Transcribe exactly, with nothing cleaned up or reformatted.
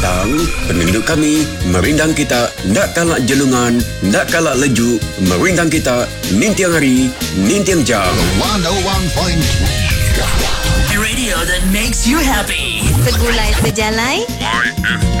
Tang, penunduk kami, merindang kita, nak kalak jelungan, nak kalak leju, merindang kita, nintiang hari, nintiang jam. one oh one point three Radio that makes you happy. Segulai sejalai